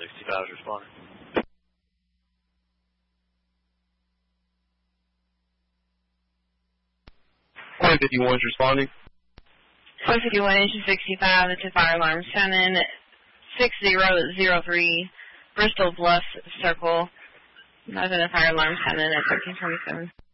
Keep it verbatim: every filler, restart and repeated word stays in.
sixty-five is responding. one fifty-one is responding. one fifty-one, engine sixty-five, it's a fire alarm. Shannon, six zero zero three, Bristol Bluff Circle. That's a fire alarm, Shannon at thirteen twenty-seven.